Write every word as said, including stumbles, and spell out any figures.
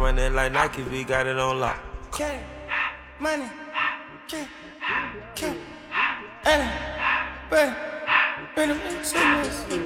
running like Nike, we got it on lock. Okay, money, okay, okay, Anna, but, but,